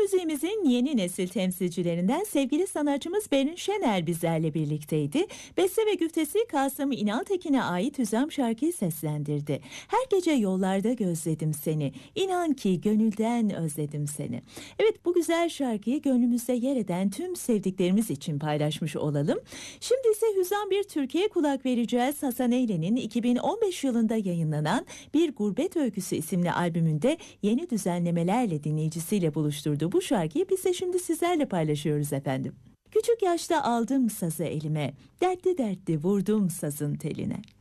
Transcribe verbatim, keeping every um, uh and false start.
müziğimizin yeni nesil temsilcilerinden sevgili sanatçımız Berin Şener bizlerle birlikteydi. Beste ve güftesi Kasım İnaltekin'e ait Hüzam şarkıyı seslendirdi. Her gece yollarda gözledim seni, İnan ki gönülden özledim seni. Evet, bu güzel şarkıyı gönlümüzde yer eden tüm sevdiklerimiz için paylaşmış olalım. Şimdi ise Hüzam bir Türkiye kulak vereceğiz. Hasan Eylen'in iki bin on beş yılında yayınlanan Bir Gurbet Öyküsü isimli albümünde yeni düzenlemelerle dinleyicisiyle buluşturduğu bu şarkıyı biz de şimdi sizlerle paylaşıyoruz efendim. Küçük yaşta aldım sazı elime, dertli dertli vurdum sazın teline.